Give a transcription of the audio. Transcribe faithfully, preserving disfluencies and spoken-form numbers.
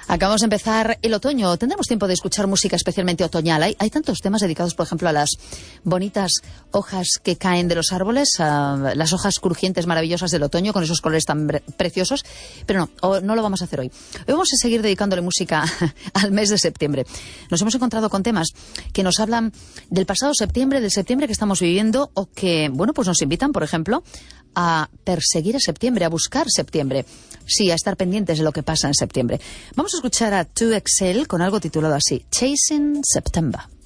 Acabamos de empezar el otoño. Tendremos tiempo de escuchar música especialmente otoñal. Hay, hay tantos temas dedicados, por ejemplo, a las bonitas hojas que caen de los árboles, a las hojas crujientes maravillosas del otoño con esos colores tan preciosos. Pero no, no lo vamos a hacer hoy. Hoy vamos a seguir dedicándole música al mes de septiembre. Nos hemos encontrado con temas que nos hablan del pasado septiembre, del septiembre que estamos viviendo o que, bueno, pues nos invitan, por ejemplo, a perseguir a septiembre, a buscar septiembre. Sí, a estar pendientes de lo que pasa en septiembre. Vamos a escuchar a two X L con algo titulado así, Chasing September.